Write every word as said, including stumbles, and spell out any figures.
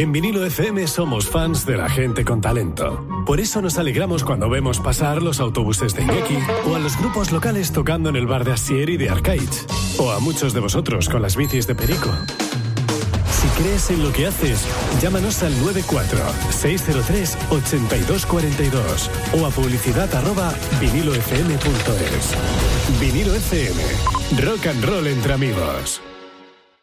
En Vinilo F M somos fans de la gente con talento. Por eso nos alegramos cuando vemos pasar los autobuses de Iñaki o a los grupos locales tocando en el bar de Asier y de Arcaiz. O a muchos de vosotros con las bicis de Perico. Si crees en lo que haces, llámanos al nueve cuatro seis cero tres ocho dos cuatro dos o a publicidad arroba vinilo f m punto es. Vinilo F M. Rock and roll entre amigos.